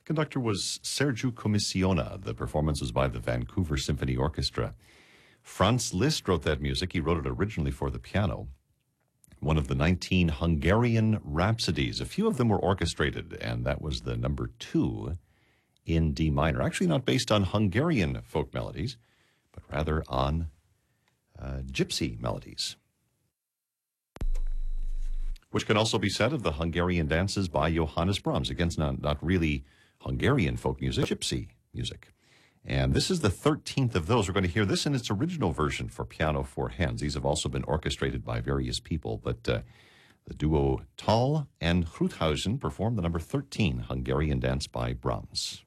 Conductor was Sergiu Commissiona. The performance was by the Vancouver Symphony Orchestra. Franz Liszt wrote that music. He wrote it originally for the piano. One of the 19 Hungarian Rhapsodies. A few of them were orchestrated, and that was the number 2 in D minor. Actually not based on Hungarian folk melodies, but rather on gypsy melodies, which can also be said of the Hungarian dances by Johannes Brahms. Again, it's not really Hungarian folk music, gypsy music. And this is the 13th of those. We're going to hear this in its original version for piano, 4 hands. These have also been orchestrated by various people, but the duo Tal and Gruthausen performed the number 13 Hungarian dance by Brahms.